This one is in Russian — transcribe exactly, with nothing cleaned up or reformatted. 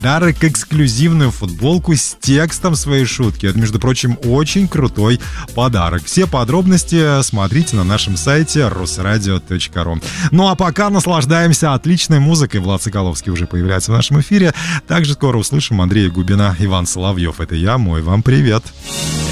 подарок эксклюзивную футболку с текстом своей шутки. Это, между прочим, очень крутой подарок. Все подробности смотрите на нашем сайте русрадио точка ру. Ну а пока наслаждаемся отличной музыкой. Влад Соколовский уже появляется в нашем эфире. Также скоро услышим Андрея Губина, Иван Соловьев. Это я, мой вам привет.